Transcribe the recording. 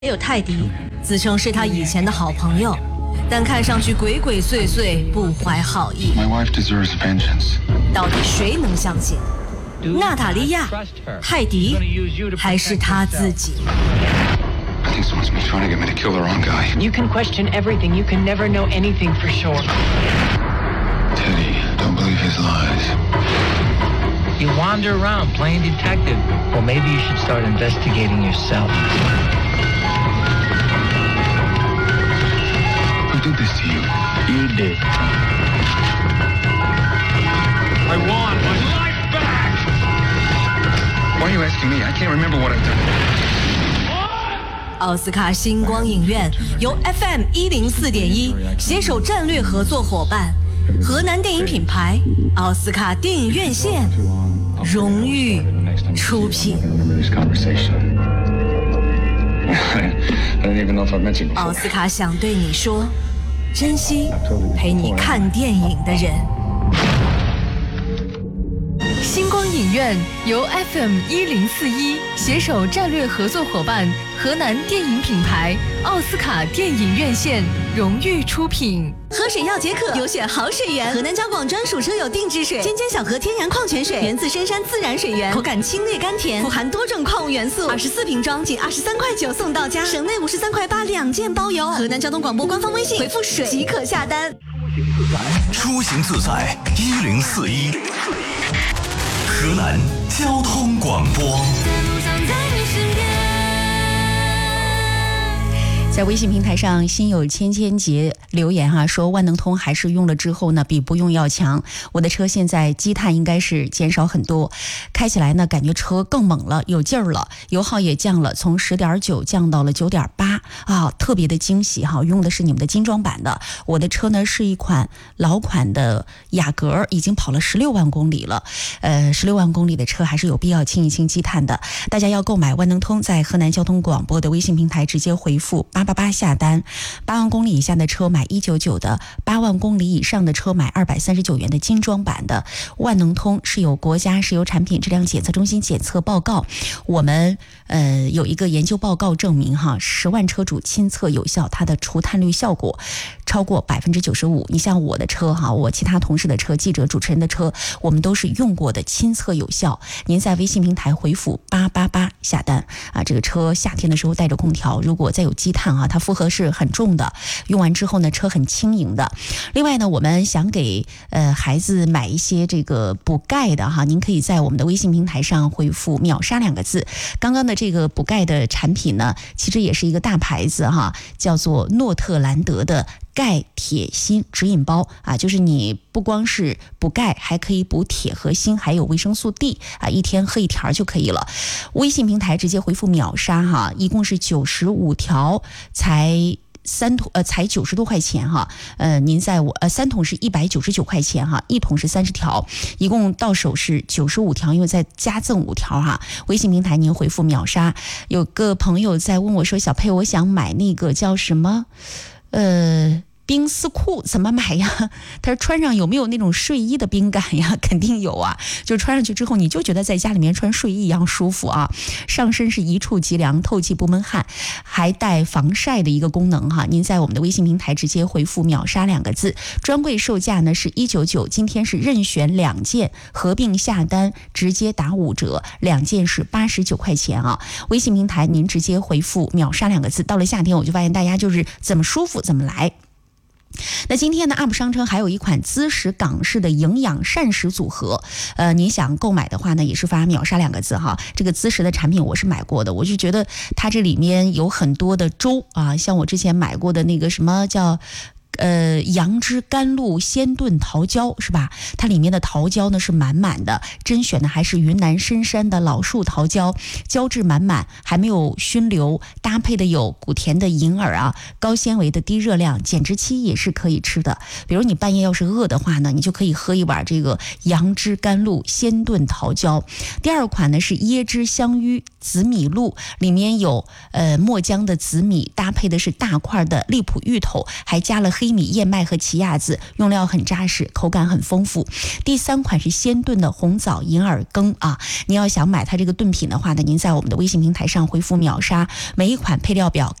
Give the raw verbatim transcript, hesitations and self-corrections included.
还有泰迪，自称是他以前的好朋友，但看上去鬼鬼祟祟，不怀好意。 My wife deserves vengeance. 到底谁能相信？娜塔莉亚、泰迪，还是他自己 I think someone's been trying to get me to kill the wrong guy. You can question everything. You can never know anything for sure. Teddy, don't believe his lies. You wander around playing detective. Well, maybe you should start investigating yourself. Who did this to you? You did. I want my life back! Why are you asking me? I can't remember what I've done. 奥斯卡星光影院由 F M 一零四点一携手战略合作伙伴河南电影品牌奥斯卡电影院线荣誉出品。奥斯卡想对你说，珍惜陪你看电影的人。 星光影院由 F M 一零四一携手战略合作伙伴河南电影品牌奥斯卡电影院线荣誉出品。 喝水要解渴，有选好水源，河南交广专属车友定制水，尖尖小河天然矿泉水，源自深山自然水源，口感清冽甘甜，富含多种矿物元素。二十四瓶装，仅二十三块九送到家，省内五十三块八两件包邮。河南交通广播官方微信回复水即可下单。 出行自在一零四一，河南交通广播。 在微信平台上，心有千千结留言哈、啊，说万能通还是用了之后呢，比不用要强。我的车现在积碳应该是减少很多，开起来呢感觉车更猛了，有劲儿了，油耗也降了，从 十点九 降到了 九点八 啊，特别的惊喜哈！用的是你们的精装版的。我的车呢是一款老款的雅阁，已经跑了十六万公里了。呃，十六万公里的车还是有必要清一清积碳的。大家要购买万能通，在河南交通广播的微信平台直接回复八八八下单，八万公里以下的车买一百九十九的，八万公里以上的车买二百三十九元的精装版的。万能通是有国家石油产品质量检测中心检测报告，我们呃有一个研究报告证明哈，十万车主亲测有效，它的除碳率效果超过百分之九十五。你像我的车哈，我其他同事的车、记者、主持人的车，我们都是用过的，亲测有效。您在微信平台回复八八八下单啊，这个车夏天的时候带着空调，如果再有积碳啊，它负荷是很重的，用完之后呢，车很轻盈的。另外呢，我们想给呃孩子买一些这个补钙的哈，您可以在我们的微信平台上回复秒杀两个字。刚刚的这个补钙的产品呢，其实也是一个大牌子哈，叫做诺特兰德的钙铁锌指引包啊，就是你不光是补钙，还可以补铁和锌，还有维生素 D 啊，一天喝一条就可以了。微信平台直接回复秒杀哈，一共是九十五条，才三桶呃才九十多块钱哈，呃您在我呃三桶是一百九十九块钱哈，一桶是三十条，一共到手是九十五条，因为再加赠五条哈。微信平台您回复秒杀。有个朋友在问我说，小佩，我想买那个叫什么呃冰丝裤怎么买呀？他说穿上有没有那种睡衣的冰感呀？肯定有啊，就穿上去之后你就觉得在家里面穿睡衣一样舒服啊，上身是一触即凉，透气不闷汗，还带防晒的一个功能哈。您在我们的微信平台直接回复秒杀两个字，专柜售价呢是一百九十九，今天是任选两件合并下单直接打五折，两件是八十九块钱啊。微信平台您直接回复秒杀两个字，到了夏天我就发现大家就是怎么舒服怎么来。那今天呢 ，U P 商城还有一款滋食港式的营养膳食组合，呃，您想购买的话呢，也是发秒杀两个字哈。这个滋食的产品我是买过的，我就觉得它这里面有很多的粥啊，像我之前买过的那个什么叫。呃，杨枝甘露鲜炖桃胶是吧？它里面的桃胶呢是满满的，甄选的还是云南深山的老树桃胶，胶质满满，还没有熏流，搭配的有谷甜的银耳啊，高纤维的低热量，减脂期也是可以吃的。比如你半夜要是饿的话呢，你就可以喝一碗这个杨枝甘露鲜炖桃胶。第二款呢是椰汁香芋紫米露，里面有呃墨浆的紫米，搭配的是大块的荔浦芋头，还加了黑米、燕麦和奇亚籽，用料很扎实，口感很丰富。第三款是鲜炖的红枣银耳羹啊，你要想买它这个炖品的话呢，您在我们的微信平台上回复秒杀，每一款配料表